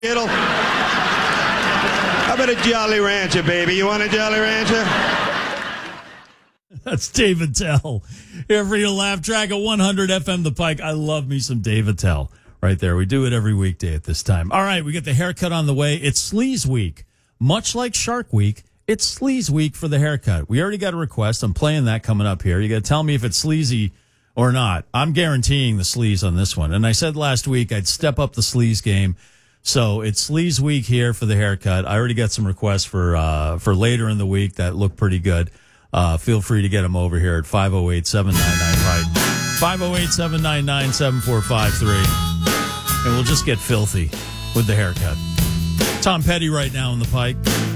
It'll. How about a Jolly Rancher, baby? You want a Jolly Rancher? That's Dave Attell. Here for your laugh track at 100 FM The Pike. I love me some Dave Attell right there. We do it every weekday at this time. All right, we get the haircut on the way. It's Sleaze Week. Much like Shark Week, it's Sleaze Week for the haircut. We already got a request. I'm playing that coming up here. You got to tell me if it's sleazy or not. I'm guaranteeing the sleaze on this one. And I said last week I'd step up the sleaze game. So it's Sleaze Week here for the haircut. I already got some requests for later in the week that look pretty good. Feel free to get them over here at 508-799-PIKE. 508-799-7453. And we'll just get filthy with the haircut. Tom Petty right now in the Pike.